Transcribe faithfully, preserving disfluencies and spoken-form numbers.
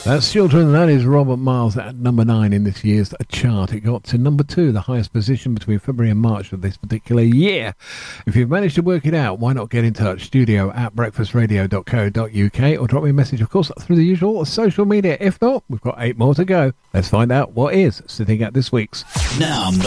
That's Children, that is Robert Miles at number nine in this year's chart. It got to number two, the highest position between February and March of this particular year. If you've managed to work it out, why not get in touch? Studio at breakfast radio dot co dot uk, or drop me a message, of course, through the usual social media. If not, we've got eight more to go. Let's find out what is sitting at this week's number